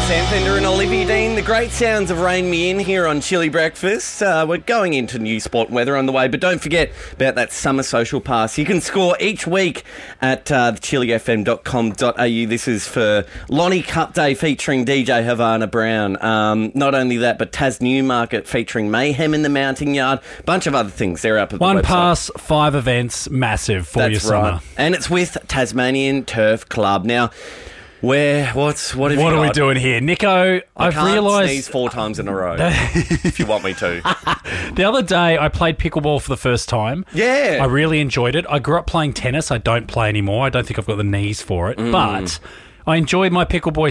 Sam Fender and Olivia Dean, the great sounds of Rain Me In here on Chili Breakfast. We're going into new sport weather on the way, but don't forget about that summer social pass. You can score each week at thechilifm.com.au. This is for Lonnie Cup Day featuring DJ Havana Brown. Not only that, but Tas Newmarket featuring Mayhem in the Mounting Yard. Bunch of other things. They're up at the website. One pass, 5 events, massive for your summer. Right. And it's with Tasmanian Turf Club. Now, what are we doing here? Nico, I've realised... sneeze 4 times in a row, if you want me to. The other day, I played pickleball for the first time. Yeah. I really enjoyed it. I grew up playing tennis. I don't play anymore. I don't think I've got the knees for it. But I enjoyed my my pickleball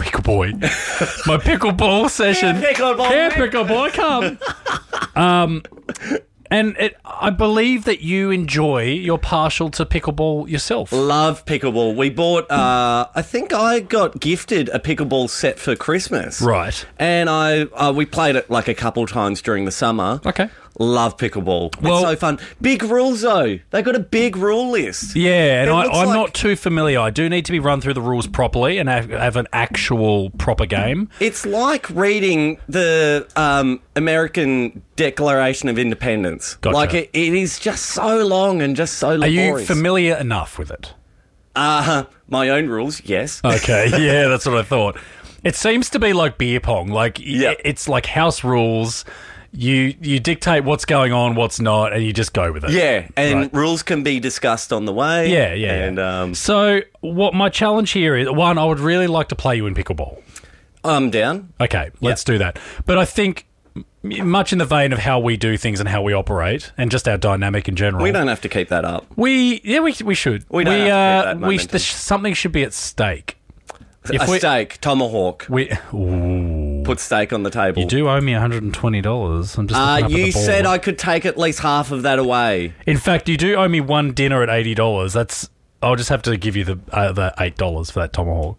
session. Pickleball, come. And I believe that you're partial to pickleball yourself. Love pickleball. We bought, I think I got gifted a pickleball set for Christmas. Right. And we played it like a couple times during the summer. Okay. Love pickleball. Well, it's so fun. Big rules, though. They got a big rule list. Yeah, and I'm not too familiar. I do need to be run through the rules properly and have an actual proper game. It's like reading the American Declaration of Independence. Gotcha. Like, it is just so long and just so laborious. Are you familiar enough with it? My own rules, yes. Okay, yeah, that's what I thought. It seems to be like beer pong. Like, it's like house rules. You dictate what's going on, what's not, and you just go with it. Yeah, and rules can be discussed on the way. Yeah. And so what my challenge here is, one, I would really like to play you in pickleball. I'm down. Okay, let's do that. But I think much in the vein of how we do things and how we operate and just our dynamic in general. We don't have to keep that up. We should. We don't have to keep that something should be at stake. Steak, tomahawk. Put steak on the table. You do owe me $120. I'm just you said I could take at least half of that away. In fact, you do owe me one dinner at $80. I'll just have to give you the $8 for that tomahawk.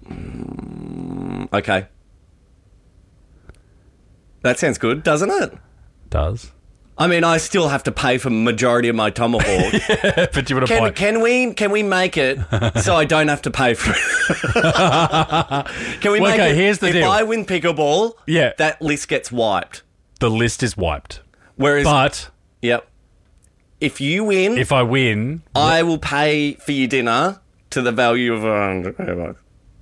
Okay. That sounds good, doesn't it? Does. I mean, I still have to pay for the majority of my tomahawk. Yeah, but you would have Can we make it so I don't have to pay for it? Can we make it? Here's the deal. If I win pickleball, that list gets wiped. The list is wiped. But if you win, if I win, I will pay for your dinner to the value of $100.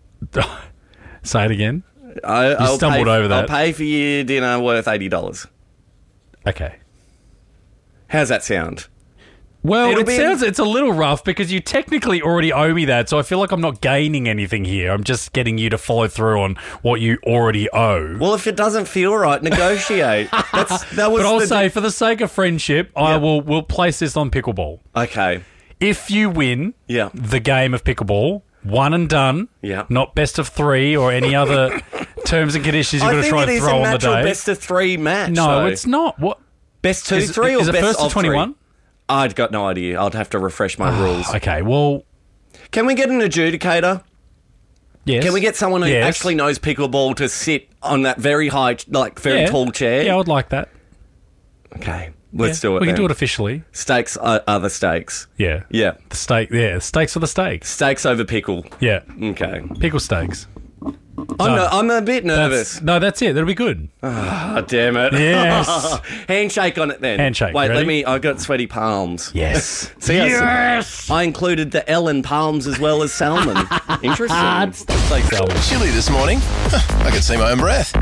Say it again. I'll stumbled over that. I'll pay for your dinner worth $80. Okay. How's that sound? Well, it's a little rough because you technically already owe me that, so I feel like I'm not gaining anything here. I'm just getting you to follow through on what you already owe. Well, if it doesn't feel right, negotiate. But I'll say, for the sake of friendship, we'll place this on pickleball. Okay. If you win the game of pickleball, one and done, not best of 3 or any other terms and conditions you're going to try and throw on the day. I think it is a best of 3 match. No, it's not. What? Best 2-3 or is it best first of to 21? 3? I'd got no idea. I'd have to refresh my rules. Okay, well... Can we get an adjudicator? Yes. Can we get someone who actually knows pickleball to sit on that very high, very tall chair? Yeah, I would like that. Okay, let's do it. We can do it officially. Steaks are the steaks. Yeah. Yeah. The steak, steaks for the steaks. Steaks over pickle. Yeah. Okay. Pickle steaks. I'm a bit nervous. That's it. That'll be good. Oh, damn it. Yes. Handshake on it then. Handshake. Wait, ready? I got sweaty palms. Yes. See, yes. I included the Ellen palms as well as salmon. Interesting. Steak salmon. Chilly this morning. I can see my own breath.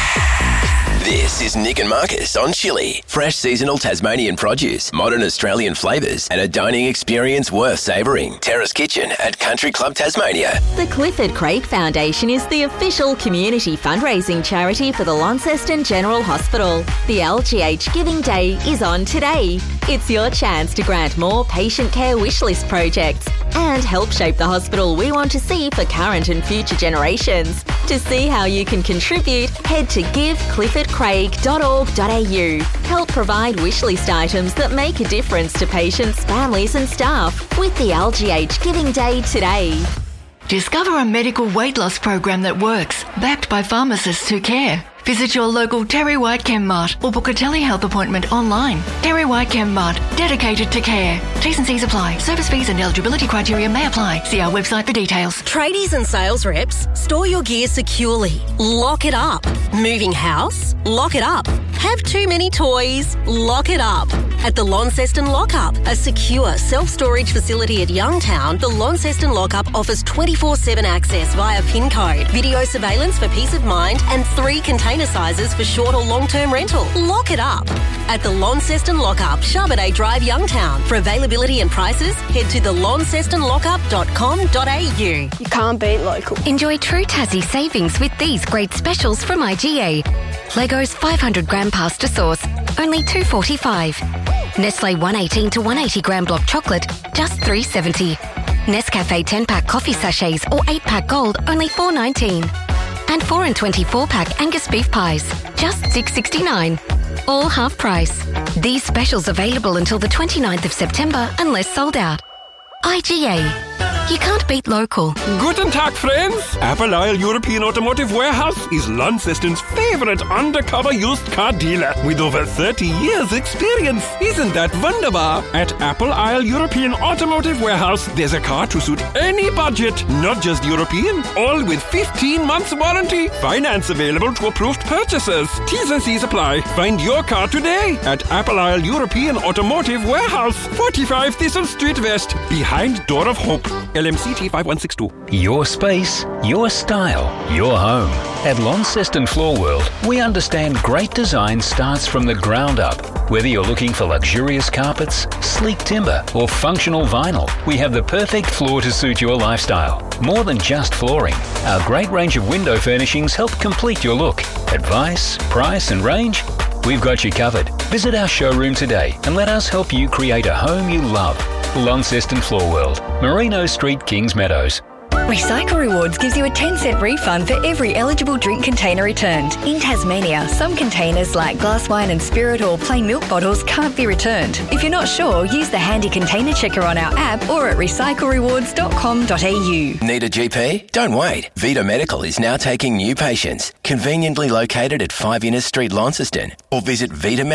This is Nick and Marcus on Chilly. Fresh seasonal Tasmanian produce, modern Australian flavours, and a dining experience worth savouring. Terrace Kitchen at Country Club Tasmania. The Clifford Craig Foundation is the official community fundraising charity for the Launceston General Hospital. The LGH Giving Day is on today. It's your chance to grant more patient care wishlist projects and help shape the hospital we want to see for current and future generations. To see how you can contribute, head to givecliffordcraig.org.au. Help provide wishlist items that make a difference to patients, families and staff with the LGH Giving Day today. Discover a medical weight loss program that works, backed by pharmacists who care. Visit your local Terry White Chemmart or book a telehealth appointment online. Terry White Chemmart, dedicated to care. T's and C's apply. Service fees and eligibility criteria may apply. See our website for details. Tradies and sales reps, store your gear securely. Lock it up. Moving house? Lock it up. Have too many toys? Lock it up. At the Launceston Lockup, a secure self-storage facility at Youngtown, the Launceston Lockup offers 24/7 access via PIN code, video surveillance for peace of mind, and 3 container sizes for short or long-term rental. Lock it up. At the Launceston Lockup, Charbonnet Drive, Youngtown. For availability and prices, head to thelauncestonlockup.com.au. You can't beat local. Enjoy true Tassie savings with these great specials from IGA. Leggo's 500 gram pasta sauce, only $2.45. Nestle 118 to 180 gram block chocolate, just $3.70. Nescafe 10-pack coffee sachets or 8-pack gold, only $4.19. And 4 and 24-pack Angus beef pies, just $6.69. All half price. These specials available until the 29th of September unless sold out. IGA. You can't beat local. Guten Tag, friends. Apple Isle European Automotive Warehouse is Launceston's favorite undercover used car dealer with over 30 years experience. Isn't that wunderbar? At Apple Isle European Automotive Warehouse, there's a car to suit any budget, not just European, all with 15 months warranty. Finance available to approved purchasers. T's and C's apply. Find your car today at Apple Isle European Automotive Warehouse, 45 Thistle Street West, behind Door of Hope. LMCT 5162. Your space, your style, your home. At Launceston Floor World, we understand great design starts from the ground up. Whether you're looking for luxurious carpets, sleek timber, or functional vinyl, we have the perfect floor to suit your lifestyle. More than just flooring, our great range of window furnishings help complete your look. Advice, price, and range? We've got you covered. Visit our showroom today and let us help you create a home you love. Launceston Floor World, Merino Street, Kings Meadows. Recycle Rewards gives you a 10-cent refund for every eligible drink container returned. In Tasmania, some containers like glass wine and spirit or plain milk bottles can't be returned. If you're not sure, use the handy container checker on our app or at recyclerewards.com.au. Need a GP? Don't wait. Vita Medical is now taking new patients. Conveniently located at 5 Innes Street, Launceston, or visit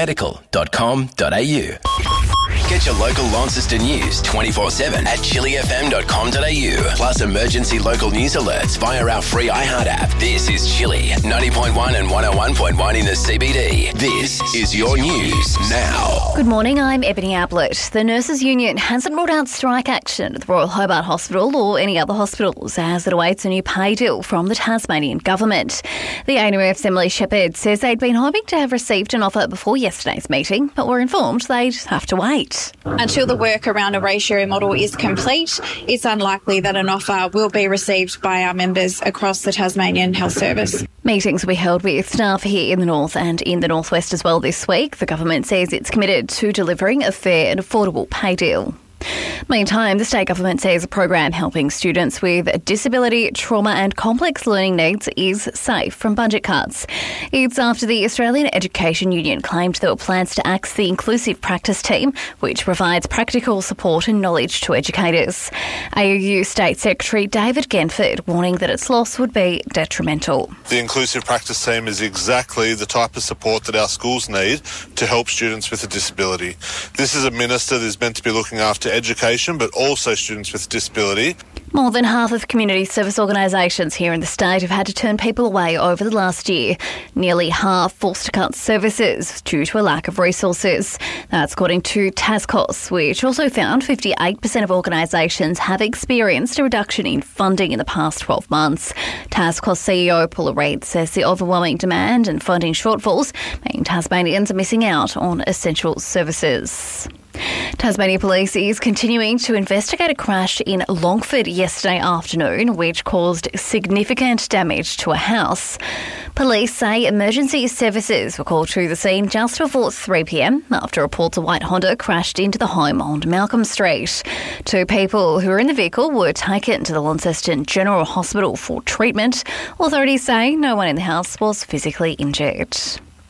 vitamedical.com.au. Get your local Launceston news 24/7 at chillyfm.com.au. Plus emergency local news alerts via our free iHeart app. This is Chilly, 90.1 and 101.1 in the CBD. This is your news now. Good morning, I'm Ebony Ablett. The Nurses Union hasn't ruled out strike action at the Royal Hobart Hospital or any other hospitals as it awaits a new pay deal from the Tasmanian government. The ANUF's Emily Shepherd says they'd been hoping to have received an offer before yesterday's meeting, but were informed they'd have to wait. Until the work around a ratio model is complete, it's unlikely that an offer will be received by our members across the Tasmanian Health Service. Meetings will be held with staff here in the north and in the northwest as well this week. The government says it's committed to delivering a fair and affordable pay deal. Meantime, the state government says a program helping students with disability, trauma and complex learning needs is safe from budget cuts. It's after the Australian Education Union claimed there were plans to axe the Inclusive Practice Team, which provides practical support and knowledge to educators. AUU State Secretary David Genford warning that its loss would be detrimental. The Inclusive Practice Team is exactly the type of support that our schools need to help students with a disability. This is a minister that is meant to be looking after education, but also students with disability. More than half of community service organisations here in the state have had to turn people away over the last year. Nearly half forced to cut services due to a lack of resources. That's according to TASCOS, which also found 58% of organisations have experienced a reduction in funding in the past 12 months. TASCOS CEO Paula Reid says the overwhelming demand and funding shortfalls mean Tasmanians are missing out on essential services. Tasmania Police is continuing to investigate a crash in Longford yesterday afternoon, which caused significant damage to a house. Police say emergency services were called to the scene just before 3 p.m. after reports a white Honda crashed into the home on Malcolm Street. 2 people who were in the vehicle were taken to the Launceston General Hospital for treatment. Authorities say no one in the house was physically injured.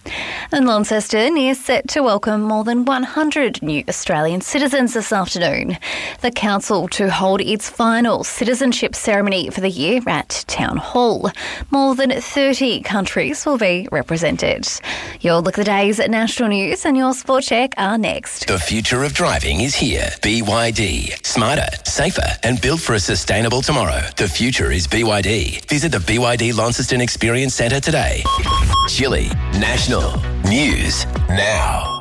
And Launceston is set to welcome more than 100 new Australian citizens this afternoon. The council to hold its final citizenship ceremony for the year at Town Hall. More than 30 countries will be represented. Your look at the day's national news and your sport check are next. The future of driving is here. BYD. Smarter, safer, and built for a sustainable tomorrow. The future is BYD. Visit the BYD Launceston Experience Centre today. Chile National News now.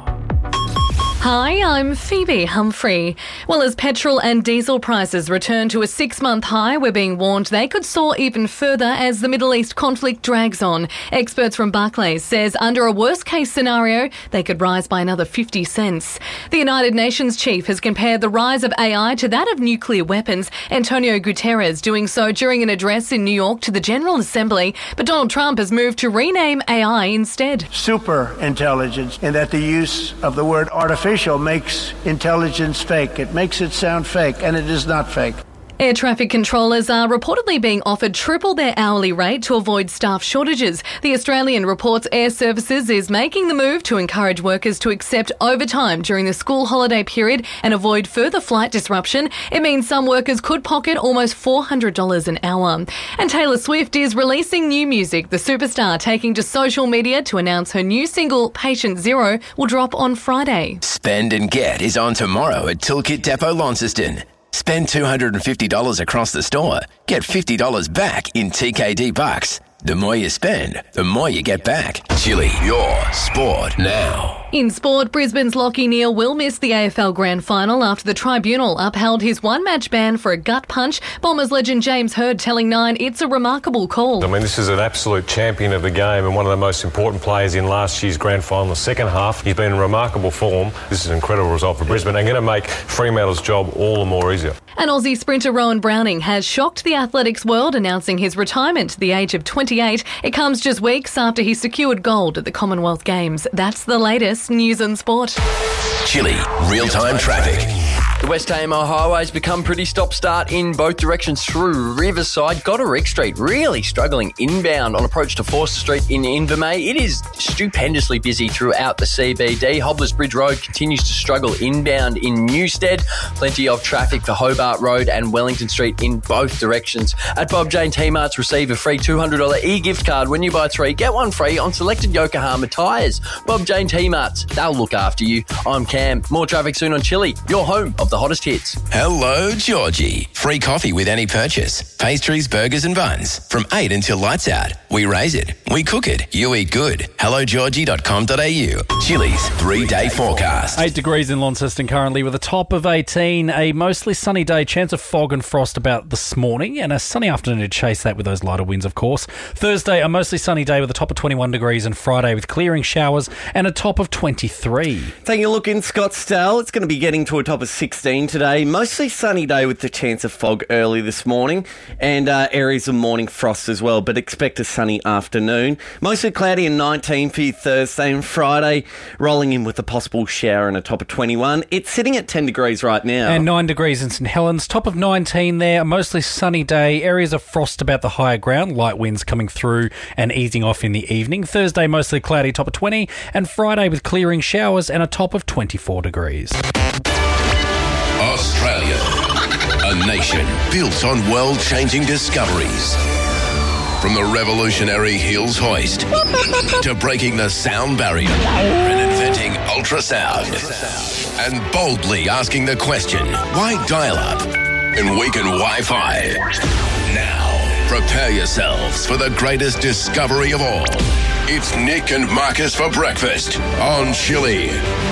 Hi, I'm Phoebe Humphrey. Well, as petrol and diesel prices return to a 6-month high, we're being warned they could soar even further as the Middle East conflict drags on. Experts from Barclays says under a worst-case scenario, they could rise by another 50 cents. The United Nations chief has compared the rise of AI to that of nuclear weapons, Antonio Guterres doing so during an address in New York to the General Assembly. But Donald Trump has moved to rename AI instead. Super intelligence, and that the use of the word artificial makes intelligence fake. It makes it sound fake, and it is not fake. Air traffic controllers are reportedly being offered triple their hourly rate to avoid staff shortages. The Australian reports Air Services is making the move to encourage workers to accept overtime during the school holiday period and avoid further flight disruption. It means some workers could pocket almost $400 an hour. And Taylor Swift is releasing new music. The superstar taking to social media to announce her new single, Patient Zero, will drop on Friday. Spend and Get is on tomorrow at Toolkit Depot Launceston. Spend $250 across the store. Get $50 back in TKD bucks. The more you spend, the more you get back. Chile, your sport now. In sport, Brisbane's Lachie Neale will miss the AFL Grand Final after the tribunal upheld his one-match ban for a gut punch. Bombers legend James Hird telling Nine it's a remarkable call. I mean, this is an absolute champion of the game and one of the most important players in last year's Grand Final, the second half. He's been in remarkable form. This is an incredible result for Brisbane and going to make Fremantle's job all the more easier. And Aussie sprinter Rowan Browning has shocked the athletics world, announcing his retirement at the age of 28. It comes just weeks after he secured gold at the Commonwealth Games. That's the latest news and sport. Chile, real-time traffic. The West AMO highways become pretty stop-start in both directions through Riverside. Goderick Street really struggling inbound on approach to Forster Street in Invermay. It is stupendously busy throughout the CBD. Hobblers Bridge Road continues to struggle inbound in Newstead. Plenty of traffic for Hobart Road and Wellington Street in both directions. At Bob Jane T-Marts, receive a free $200 e-gift card when you buy 3, get 1 free on selected Yokohama tyres. Bob Jane T-Marts, they'll look after you. I'm Cam. More traffic soon on Chile, your home of the hottest hits. Hello, Georgie. Free coffee with any purchase. Pastries, burgers and buns. From 8 until lights out. We raise it. We cook it. You eat good. HelloGeorgie.com.au. Chile's 3-day forecast. 8 degrees in Launceston currently with a top of 18. A mostly sunny day. Chance of fog and frost about this morning. And a sunny afternoon to chase that with those lighter winds, of course. Thursday, a mostly sunny day with a top of 21 degrees. And Friday with clearing showers and a top of 23. Taking a look in Scottsdale, it's going to be getting to a top of 16 today. Mostly sunny day with the chance of fog early this morning and areas of morning frost as well, but expect a sunny afternoon. Mostly cloudy and 19 for you Thursday and Friday, rolling in with a possible shower and a top of 21. It's sitting at 10 degrees right now. And 9 degrees in St Helens, top of 19 there, a mostly sunny day, areas of frost about the higher ground, light winds coming through and easing off in the evening. Thursday mostly cloudy, top of 20, and Friday with clearing showers and a top of 24 degrees. Australia, a nation built on world-changing discoveries. From the revolutionary Hills hoist to breaking the sound barrier and inventing ultrasound and boldly asking the question, why dial-up and weaken Wi-Fi? Now, prepare yourselves for the greatest discovery of all. It's Nick and Marcus for breakfast on Chile.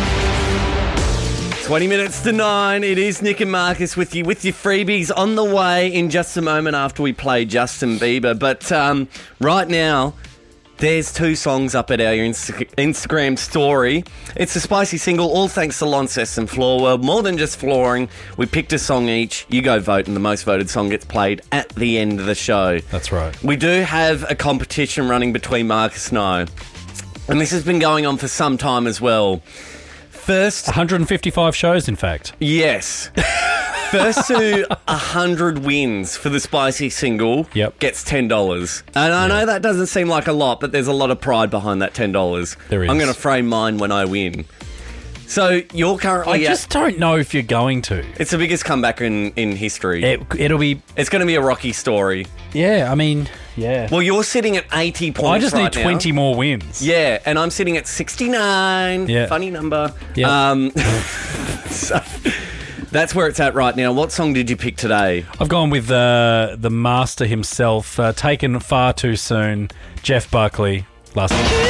20 minutes to 9. It is Nick and Marcus with you, with your freebies on the way in just a moment after we play Justin Bieber. But right now, there's 2 songs up at our Instagram story. It's a spicy single, all thanks to Launceston Floor World. More than just flooring, we picked a song each. You go vote, and the most voted song gets played at the end of the show. That's right. We do have a competition running between Marcus and I, and this has been going on for some time as well. First, 155 shows, in fact. Yes. First to 100 wins for the Spicy single gets $10. And I know that doesn't seem like a lot, but there's a lot of pride behind that $10. There is. I'm going to frame mine when I win. So you're currently... I just don't know if you're going to. It's the biggest comeback in history. It'll be... It's going to be a rocky story. Yeah, I mean, yeah. Well, you're sitting at 80 points I just right need 20 more wins. Yeah, and I'm sitting at 69. Yeah. Funny number. Yeah. So that's where it's at right now. What song did you pick today? I've gone with the master himself, taken far too soon, Jeff Buckley. Last